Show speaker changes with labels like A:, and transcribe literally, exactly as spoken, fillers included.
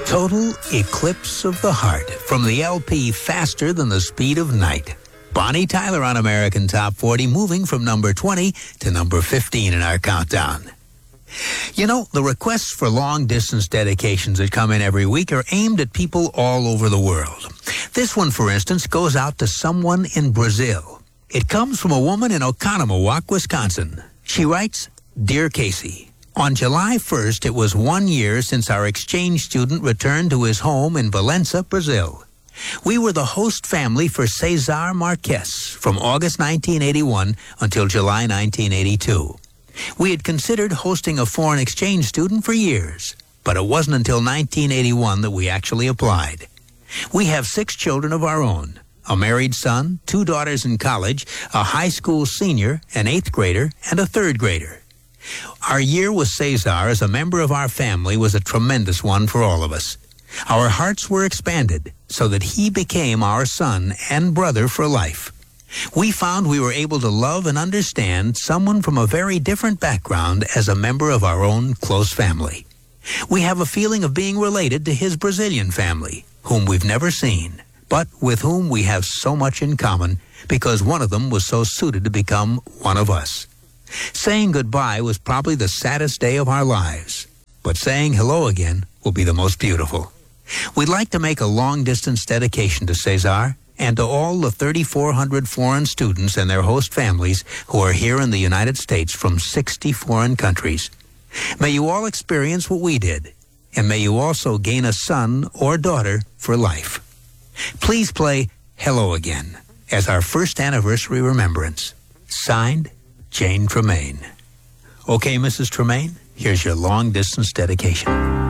A: Total Eclipse of the Heart from the L P Faster Than the Speed of Night. Bonnie Tyler on American Top forty, moving from number twenty to number fifteen in our countdown. You know, the requests for long-distance dedications that come in every week are aimed at people all over the world. This one, for instance, goes out to someone in Brazil. It comes from a woman in Oconomowoc, Wisconsin. She writes, "Dear Casey, on July first, it was one year since our exchange student returned to his home in Valença, Brazil. We were the host family for Cesar Marques from August nineteen eighty-one until July nineteen eighty-two. We had considered hosting a foreign exchange student for years, but it wasn't until nineteen eighty-one that we actually applied. We have six children of our own, a married son, two daughters in college, a high school senior, an eighth grader, and a third grader. Our year with Cesar as a member of our family was a tremendous one for all of us. Our hearts were expanded so that he became our son and brother for life. We found we were able to love and understand someone from a very different background as a member of our own close family. We have a feeling of being related to his Brazilian family, whom we've never seen, but with whom we have so much in common because one of them was so suited to become one of us. Saying goodbye was probably the saddest day of our lives, but saying hello again will be the most beautiful. We'd like to make a long-distance dedication to Cesar and to all the thirty-four hundred foreign students and their host families who are here in the United States from sixty foreign countries. May you all experience what we did, and may you also gain a son or daughter for life. Please play Hello Again as our first anniversary remembrance. Signed, Jane Tremaine. Okay, Missus Tremaine, here's your long-distance dedication.